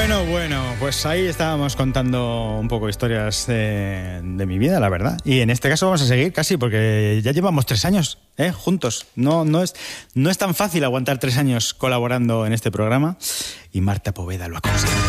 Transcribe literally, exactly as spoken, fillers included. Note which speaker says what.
Speaker 1: Bueno, bueno, pues ahí estábamos contando un poco historias de, de mi vida, la verdad. Y en este caso vamos a seguir casi, porque ya llevamos tres años ¿eh? juntos. No, no, es, no es tan fácil aguantar tres años colaborando en este programa. Y Marta Poveda lo ha conseguido.